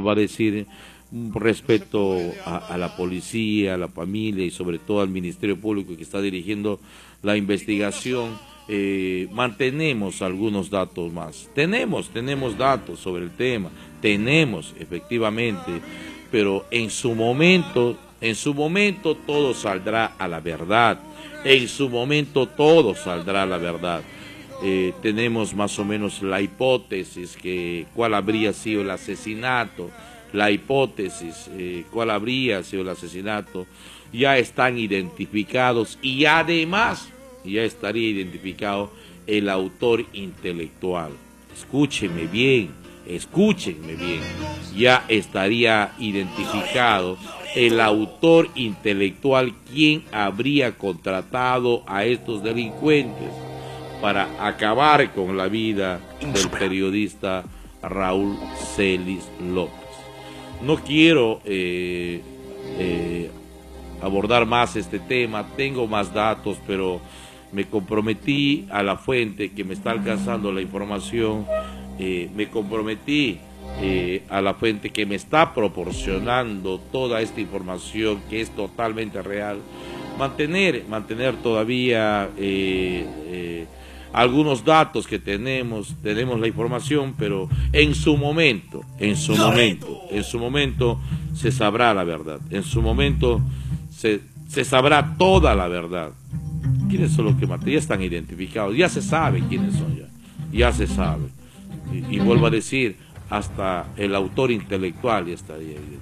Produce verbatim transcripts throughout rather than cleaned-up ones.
vuelvo a decir, respeto a, a la policía, a la familia y sobre todo al Ministerio Público que está dirigiendo la investigación. Eh, mantenemos algunos datos más. Tenemos, tenemos datos sobre el tema, tenemos efectivamente, pero en su momento, en su momento todo saldrá a la verdad. En su momento todo saldrá a la verdad. Eh, tenemos más o menos la hipótesis que cuál habría sido el asesinato, la hipótesis eh, cuál habría sido el asesinato, ya están identificados y además ya estaría identificado el autor intelectual. Escúchenme bien, escúchenme bien, ya estaría identificado el autor intelectual, quien habría contratado a estos delincuentes para acabar con la vida del periodista Raúl Celis López. No quiero eh, eh, abordar más este tema, tengo más datos, pero me comprometí a la fuente que me está alcanzando la información, eh, me comprometí eh, a la fuente que me está proporcionando toda esta información que es totalmente real, mantener, mantener todavía eh, eh, algunos datos que tenemos, tenemos la información, pero en su momento, en su momento, en su momento se sabrá la verdad, en su momento se, se sabrá toda la verdad. ¿Quiénes son los que matan? Ya están identificados, ya se sabe quiénes son ya, ya se sabe. Y, y vuelvo a decir, hasta el autor intelectual ya estaría ahí.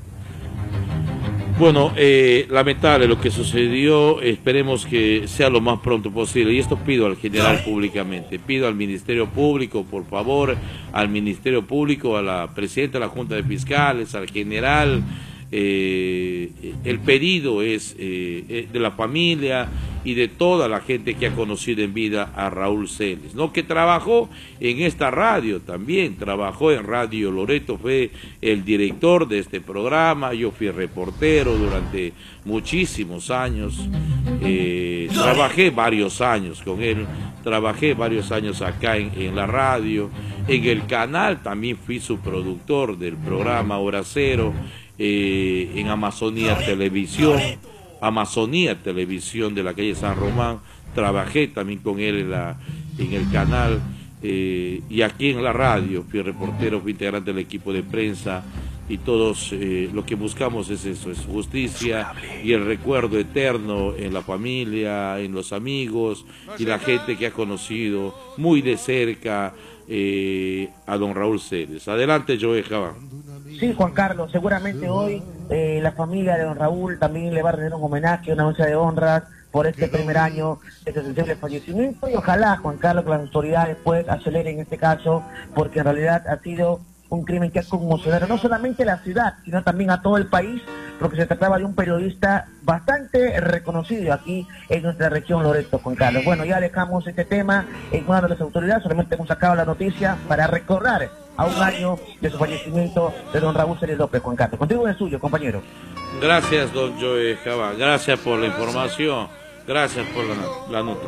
Bueno, eh, lamentable lo que sucedió, esperemos que sea lo más pronto posible, y esto pido al general públicamente, pido al Ministerio Público, por favor, al Ministerio Público, a la Presidenta de la Junta de Fiscales, al general, eh, el pedido es eh, de la familia y de toda la gente que ha conocido en vida a Raúl Celis, ¿no? Que trabajó en esta radio también, trabajó en Radio Loreto, fue el director de este programa, yo fui reportero durante muchísimos años, eh, trabajé varios años con él, trabajé varios años acá en, en la radio, en el canal también fui su productor del programa Hora Cero, eh, en Amazonía Televisión, Amazonía Televisión de la calle San Román, trabajé también con él en, la, en el canal, eh, y aquí en la radio, fui reportero, fui integrante del equipo de prensa, y todos eh, lo que buscamos es eso, es justicia y el recuerdo eterno en la familia, en los amigos y la gente que ha conocido muy de cerca eh, a don Raúl Celis. Adelante, Joe Jabán. Sí, Juan Carlos, seguramente hoy eh, la familia de don Raúl también le va a rendir un homenaje, una mención de honras por este primer año de este sensible fallecimiento, y ojalá, Juan Carlos, que las autoridades pues aceleren este caso, porque en realidad ha sido un crimen que ha conmocionado no solamente la ciudad, sino también a todo el país, porque se trataba de un periodista bastante reconocido aquí en nuestra región Loreto, Juan Carlos. Bueno, ya dejamos este tema en manos de las autoridades, solamente hemos sacado la noticia para recordar a un año de su fallecimiento de don Raúl Celis López, Juan Carlos. Contigo es suyo, compañero. Gracias, don Joe Jabán, gracias por la información, gracias por la, la nota.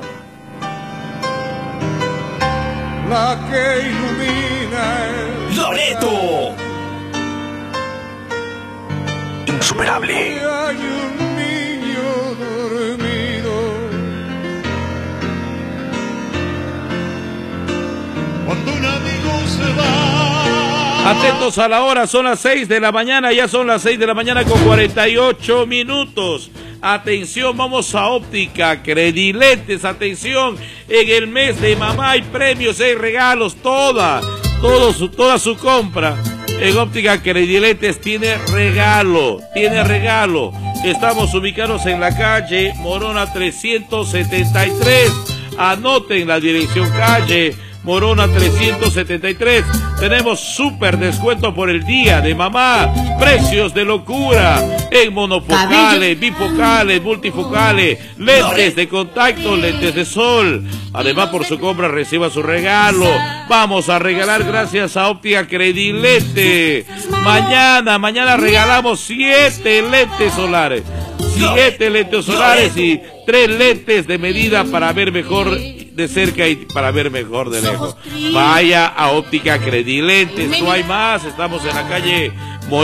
La que ilumina el Loreto. Insuperable. Hay un niño dormido. Cuando un amigo se va. Atentos a la hora, son las seis de la mañana, ya son las seis de la mañana con cuarenta y ocho minutos. Atención, vamos a Óptica Crediletes, atención, en el mes de mamá hay premios, hay regalos, toda, todo su, toda su compra en Óptica Crediletes tiene regalo, tiene regalo. Estamos ubicados en la calle Morona trescientos setenta y tres, anoten la dirección, calle Morona trescientos setenta y tres. Tenemos súper descuento por el día de mamá. Precios de locura en monofocales, bifocales, multifocales, lentes de contacto, lentes de sol. Además, por su compra reciba su regalo. Vamos a regalar gracias a Óptica Credilete. Mañana, mañana regalamos siete lentes solares. Siete lentes solares y tres lentes de medida para ver mejor de cerca y para ver mejor de lejos. Vaya a Óptica Credilentes, no hay más, estamos en la calle